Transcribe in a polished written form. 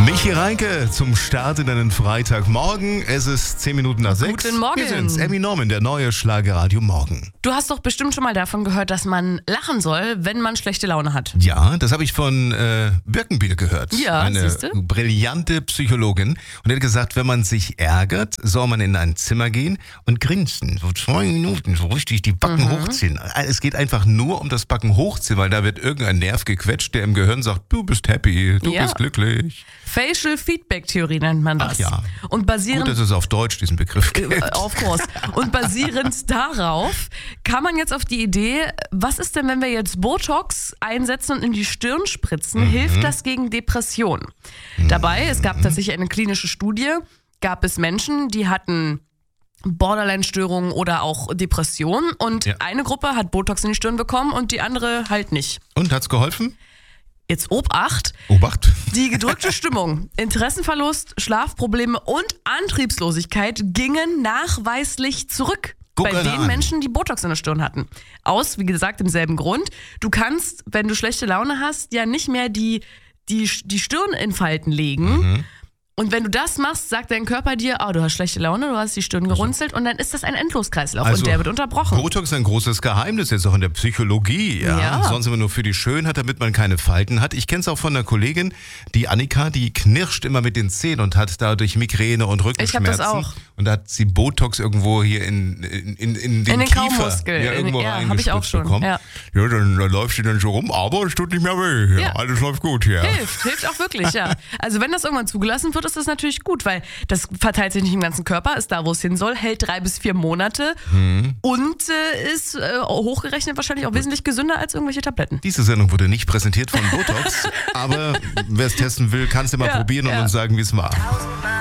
Michi Reinke zum Start in einen Freitagmorgen. Es ist 10 Minuten nach 6. Guten Morgen. Wir sind's, Emmy Norman, der neue Schlagerradio Morgen. Du hast doch bestimmt schon mal davon gehört, dass man lachen soll, wenn man schlechte Laune hat. Ja, das habe ich von Birkenbiel gehört. Ja, eine siehste? brillante Psychologin. Und die hat gesagt, wenn man sich ärgert, soll man in ein Zimmer gehen und grinsen. So 2 Minuten, so richtig die Backen hochziehen. Es geht einfach nur um das Backen hochziehen, weil da wird irgendein Nerv gequetscht, der im Gehirn sagt, du bist happy, du bist glücklich. Facial Feedback Theorie nennt man das. Ach ja. Und basierend Gut, dass es auf Deutsch diesen Begriff gibt. Of course. Und basierend darauf kam man jetzt auf die Idee, was ist denn, wenn wir jetzt Botox einsetzen und in die Stirn spritzen? Hilft das gegen Depression? Dabei, es gab tatsächlich eine klinische Studie, gab es Menschen, die hatten Borderline-Störungen oder auch Depressionen und eine Gruppe hat Botox in die Stirn bekommen und die andere halt nicht. Und hat's geholfen? Jetzt Obacht. Obacht. Die gedrückte Stimmung, Interessenverlust, Schlafprobleme und Antriebslosigkeit gingen nachweislich zurück. Guck Bei einer den an. Menschen, die Botox in der Stirn hatten. Aus, wie gesagt, demselben Grund. Du kannst, wenn du schlechte Laune hast, ja nicht mehr die Stirn in Falten legen. Und wenn du das machst, sagt dein Körper dir, du hast schlechte Laune, du hast die Stirn gerunzelt und dann ist das ein Endloskreislauf und der wird unterbrochen. Botox ist ein großes Geheimnis jetzt auch in der Psychologie. Ja. Sonst immer nur für die Schönheit, damit man keine Falten hat. Ich kenne es auch von einer Kollegin, die Annika, die knirscht immer mit den Zähnen und hat dadurch Migräne und Rückenschmerzen. Ich habe das auch. Und da hat sie Botox irgendwo hier in den den Kiefer. Kaumuskel. Irgendwo Habe ich auch schon. bekommen. Ja. Ja, dann läuft sie dann so rum, aber es tut nicht mehr weh. Ja, alles läuft gut hier. Hilft auch wirklich, ja. Also wenn das irgendwann zugelassen wird, ist das natürlich gut, weil das verteilt sich nicht im ganzen Körper, ist da, wo es hin soll, hält 3 bis 4 Monate und ist hochgerechnet wahrscheinlich auch wesentlich gesünder als irgendwelche Tabletten. Diese Sendung wurde nicht präsentiert von Botox, aber wer es testen will, kann es ja mal probieren und uns sagen, wie es war.